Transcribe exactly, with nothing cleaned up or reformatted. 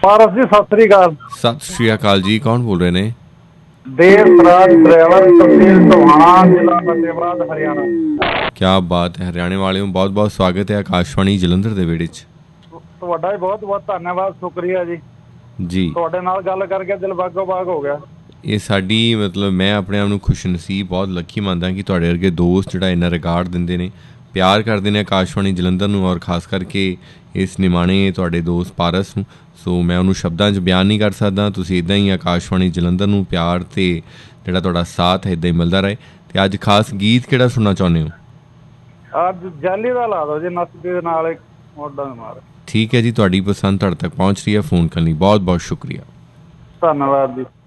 ਪਾਰਸ ਜੀ ਸਤਿ ਸ੍ਰੀ ਅਕਾਲ। ਸਤਿ ਸ਼੍ਰੀ ਅਕਾਲ ਜੀ, ਕੌਣ ਬੋਲ ਰਹੇ ਨੇ? ਦੇਵ ਸਰਾਜ ਡਰਾਈਵਰ, ਤਹਿਸੀਲ ਟੋਹਾਣਾ, ਜ਼ਿਲ੍ਹਾ ਫਤਿਹਾਬਾਦ, ਹਰਿਆਣਾ। ਕਿਆ ਬਾਤ ਹੈ, ਹਰਿਆਣੇ ਵਾਲਿਓ ਬਹੁਤ ਬਹੁਤ ਸਵਾਗਤ ਹੈ ਆਕਾਸ਼ਵਾਣੀ ਜਲੰਧਰ ਦੇ ਵਿਹੜੇ 'ਚ। ਤੁਹਾਡਾ ਵੀ ਬਹੁਤ ਬਹੁਤ ਧੰਨਵਾਦ, ਸ਼ੁਕਰੀਆ ਜੀ। ਜੀ, ਤੁਹਾਡੇ ਨਾਲ ਗੱਲ ਕਰਕੇ ਦਿਲ ਬਾਗੋ ਬਾਗ ਹੋ ਗਿਆ। ਇਹ ਸਾਡੀ ਮਤਲਬ ਮੈਂ ਆਪਣੇ ਆਪ ਨੂੰ ਖੁਸ਼ਨਸੀਬ ਬਹੁਤ ਲੱਕੀ ਮੰਨਦਾ ਕਿ ਤੁਹਾਡੇ ਵਰਗੇ ਦੋਸਤ ਜਿਹੜਾ ਇੰਨਾ ਰਿਕਾਰਡ ਦਿੰਦੇ ਨੇ, ਪਿਆਰ ਕਰਦੇ ਨੇ ਆਕਾਸ਼ਵਾਣੀ ਜਲੰਧਰ ਨੂੰ, ਔਰ ਖਾਸ ਕਰਕੇ ਇਸ ਨਿਮਾਣੇ ਤੁਹਾਡੇ ਦੋਸਤ ਪਾਰਸ ਨੂੰ। ਸੋ ਮੈਂ ਉਹਨੂੰ ਸ਼ਬਦਾਂ 'ਚ ਬਿਆਨ ਨਹੀਂ ਕਰ ਸਕਦਾ। ਤੁਸੀਂ ਇੱਦਾਂ ਹੀ ਆਕਾਸ਼ਵਾਣੀ ਜਲੰਧਰ ਨੂੰ ਪਿਆਰ ਅਤੇ ਜਿਹੜਾ ਤੁਹਾਡਾ ਸਾਥ ਹੈ ਇੱਦਾਂ ਹੀ ਮਿਲਦਾ ਰਹੇ। ਅਤੇ ਅੱਜ ਖਾਸ ਗੀਤ ਕਿਹੜਾ ਸੁਣਨਾ ਚਾਹੁੰਦੇ ਹੋ? ਅੱਜ ਜਾਲੀ ਦਾ ਲਾ ਦਿਓ ਜੀ, ਨੱਚਦੇ ਦੇ ਨਾਲ ਇੱਕ ਮੋਢਾ ਮਾਰ। ਠੀਕ ਹੈ ਜੀ, ਤੁਹਾਡੀ ਪਸੰਦ ਤੁਹਾਡੇ ਤੱਕ ਪਹੁੰਚ ਰਹੀ ਹੈ। ਫ਼ੋਨ ਕਰਨ ਲਈ ਬਹੁਤ ਬਹੁਤ ਸ਼ੁਕਰੀਆ। ਧੰਨਵਾਦ ਜੀ।